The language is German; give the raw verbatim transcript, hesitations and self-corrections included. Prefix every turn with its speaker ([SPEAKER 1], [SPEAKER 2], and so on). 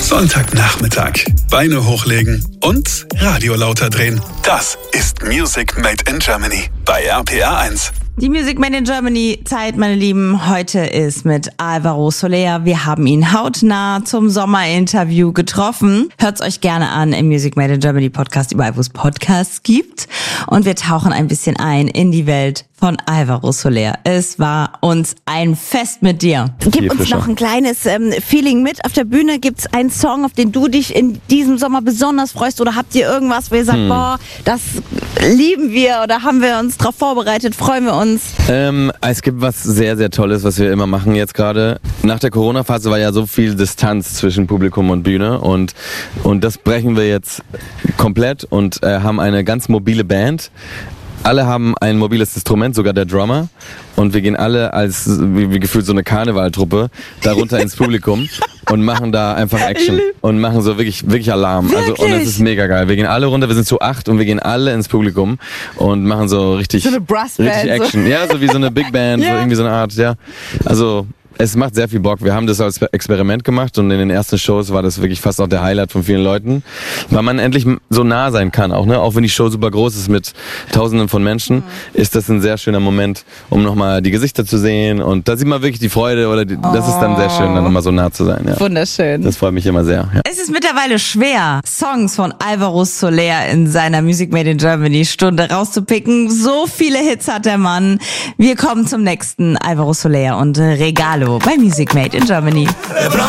[SPEAKER 1] Sonntagnachmittag. Beine hochlegen und Radio lauter drehen. Das ist Music Made in Germany bei R P R eins.
[SPEAKER 2] Die Music Made in Germany Zeit, meine Lieben, heute ist mit Alvaro Soler. Wir haben ihn hautnah zum Sommerinterview getroffen. Hört's euch gerne an im Music Made in Germany Podcast, überall wo es Podcasts gibt. Und wir tauchen ein bisschen ein in die Welt von Alvaro Soler. Es war uns ein Fest mit dir.
[SPEAKER 3] Gib uns noch ein kleines ähm, Feeling mit. Auf der Bühne gibt's einen Song, auf den du dich in diesem Sommer besonders freust, oder habt ihr irgendwas, wo ihr sagt, hm. boah, das lieben wir oder haben wir uns drauf vorbereitet, freuen wir uns?
[SPEAKER 4] Ähm, es gibt was sehr, sehr Tolles, was wir immer machen jetzt gerade. Nach der Corona-Phase war ja so viel Distanz zwischen Publikum und Bühne und, und das brechen wir jetzt komplett und äh, haben eine ganz mobile Band. Alle haben ein mobiles Instrument, sogar der Drummer. Und wir gehen alle als, wie, wie gefühlt so eine Karnevaltruppe, darunter ins Publikum und machen da einfach Action. Und machen so wirklich, wirklich Alarm.
[SPEAKER 3] Wirklich?
[SPEAKER 4] Also, und es ist mega geil. Wir gehen alle runter, wir sind zu acht und wir gehen alle ins Publikum und machen so richtig,
[SPEAKER 3] so eine Brassband,
[SPEAKER 4] richtig Action. So. Ja, so wie so eine Big Band, ja. So irgendwie so eine Art, ja. Also, es macht sehr viel Bock. Wir haben das als Experiment gemacht und in den ersten Shows war das wirklich fast auch der Highlight von vielen Leuten, weil man endlich so nah sein kann auch, ne? Auch wenn die Show super groß ist mit Tausenden von Menschen, mhm. ist das ein sehr schöner Moment, um nochmal die Gesichter zu sehen und da sieht man wirklich die Freude oder die, oh. das ist dann sehr schön, dann nochmal so nah zu sein. Ja.
[SPEAKER 3] Wunderschön.
[SPEAKER 4] Das freut mich immer sehr. Ja.
[SPEAKER 2] Es ist mittlerweile schwer, Songs von Alvaro Soler in seiner Music Made in Germany Stunde rauszupicken. So viele Hits hat der Mann. Wir kommen zum nächsten Alvaro Soler und Regalo bei Music Made in Germany.